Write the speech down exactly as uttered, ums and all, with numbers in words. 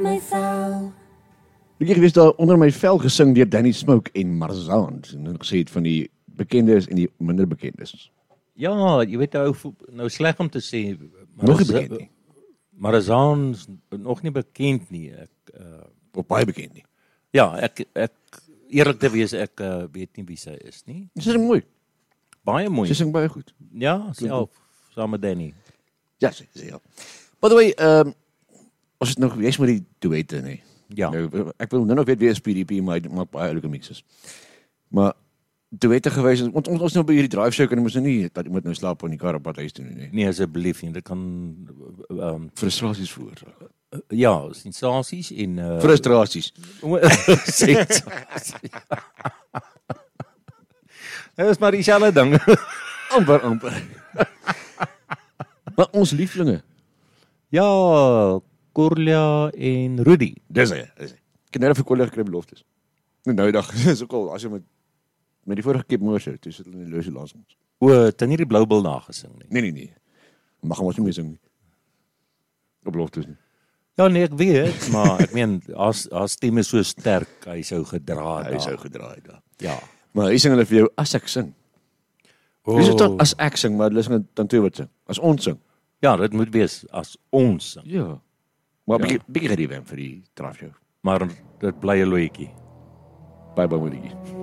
my vel. Ek het gewees daar onder my vel gesing deur Danny Smoke en Marzaan, en gesê het van die bekendes en die minder bekendes. Ja, jy weet nou, nou sleg om te sê, Nog nie bekend nie. Marazaan is nog nie bekend nie. Ek uh, Of baie bekend nie. ja, ek ek eerlik te wees, ek uh, weet nie wie sy is nie. Sy sing mooi. Baie mooi. Sy sing baie goed. Ja, self saam met Danny. Ja, sy sê ja. By the way, ehm um, ons het nog jy's met die duette nê. Ja. Nou, ek wil nou nog weet wie is P D P, maar hy maak baie oulike mixes. Maar duette gewys, ons ons ons nou by hierdie drive show kan ons nou nie dat iemand nou slaap in die kar op pad huis toe nie. Nee, asseblief nie. Dit kan ehm um, Frustrasies veroorsaak. ja, sensasies en uh, Frustrasies. Sensasies. Dit is maar dieselfde ding. amper amper. Maar ons lieflinge. Ja, Corlia en Rudy. Dis hy, dis hy. Ek het nou vir Corlia gekry beloftes. Nou nou dag, is ook al as jy met met die vorige keer moer toe sit hulle in die losie langs ons. O, het nie die Blou Bil nagesing nie. Nee nee nee. Mag ons nie meer sing nie. Op beloftes nie. Ja nee, ek weet, maar ek meen as as stem is so sterk, hy sou gedra het. Hy sou gedraai daar. Ja. Maar hy sing hulle vir jou as ek sing. Oh. Dis dit as ek sing, maar hulle sing dan twee wat sing. As ons sing. Ja, dit moet wees as ons sing. Ja. Maar Ja. bietjie bietjie redie vir die draf jou. Maar dit bly 'n loetjie. Baie baie moeilik.